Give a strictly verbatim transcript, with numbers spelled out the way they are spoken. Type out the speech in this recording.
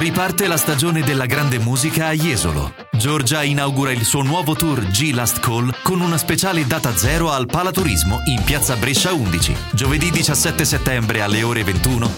Riparte la stagione della grande musica a Jesolo. Giorgia inaugura il suo nuovo tour G Last Call con una speciale data zero al Palaturismo in piazza Brescia undici. Giovedì diciassette settembre alle ore ventuno